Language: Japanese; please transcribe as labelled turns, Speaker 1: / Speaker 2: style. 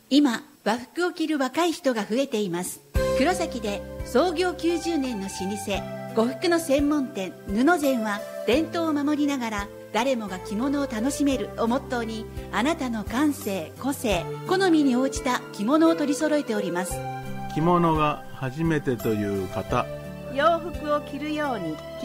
Speaker 1: 今、和服を着る若い人が増えています。黒崎で創業90年の老舗、呉服の専門店布膳は、伝統を守りながら誰もが着物を楽しめるをモットーに、あなたの感性、個性、好みに応じた着物を取り揃えております。
Speaker 2: 着物が初めてという方、
Speaker 3: 洋服を着るように